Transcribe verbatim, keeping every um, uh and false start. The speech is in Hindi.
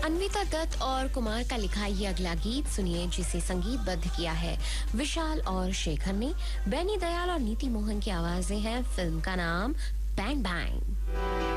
अन्विता दत्त और कुमार का लिखा ये अगला गीत सुनिए, जिसे संगीतबद्ध किया है विशाल और शेखर ने। बैनी दयाल और नीति मोहन की आवाजें हैं। फिल्म का नाम बैंग बैंग।